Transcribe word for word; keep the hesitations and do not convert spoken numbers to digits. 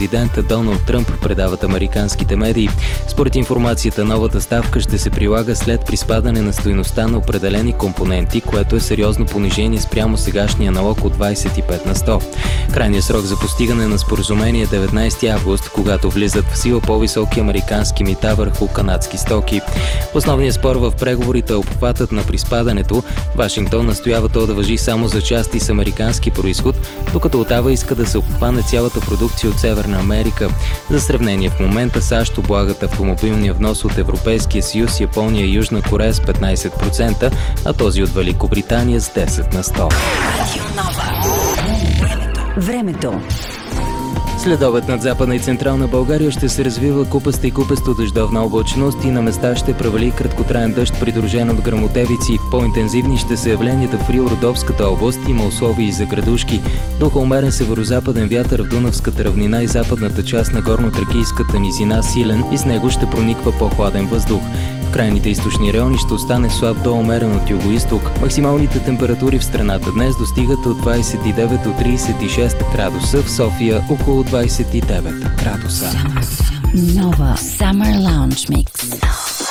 президента Доналд Тръмп, предават американските медии. Според информацията, новата ставка ще се прилага след приспадане на стойността на определени компоненти, което е сериозно понижение спрямо сегашния налог от двадесет и пет на сто. Крайният срок за постигане на споразумение е деветнадесети август, когато влизат в сила по-високи американски мита върху канадски стоки. Основният спор в преговорите е обхватът на приспадането. Вашингтон настоява то да важи само за части с американски произход, докато Отава иска да се обхване цялата продукция от Северна Америка. За сравнение, в момента САЩ облагат автомобилния внос от Европейския съюз, Япония и Южна Корея с петнадесет процента, а този от Великобритания с десет на сто. Времето. След обед над Западна и Централна България ще се развива купаста и купесто дъждовна облачност и на места ще превали краткотраен дъжд, придружен от гръмотевици. По-интензивни ще са явленията в Рил-Родопската област, има условия и за градушки. Духа умерен северозападен вятър в Дунавската равнина и западната част на горно-тракийската низина силен и с него ще прониква по-хладен въздух. В крайните източни райони ще остане слаб до умерен от юго-исток. Максималните температури в страната днес достигат от двадесет и девет до тридесет и шест градуса, в София около двадесет и девет градуса. Нова Summer Lounge Mix.